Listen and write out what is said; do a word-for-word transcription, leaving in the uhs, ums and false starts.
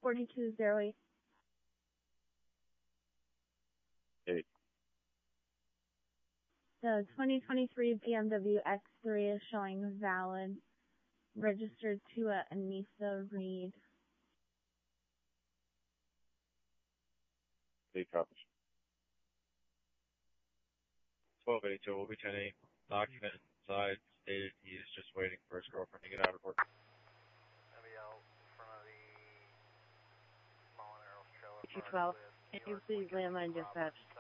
forty-two oh eight. Eight. The twenty twenty-three B M W X three is showing valid. Registered to a Anissa Reed. Eight copies. twelve eighty-two will be ten eight. Document inside stated he is just waiting for his girlfriend to get out of work. I'll be out in front of the small and arrows trailer. two twelve. Can you please land my dispatch?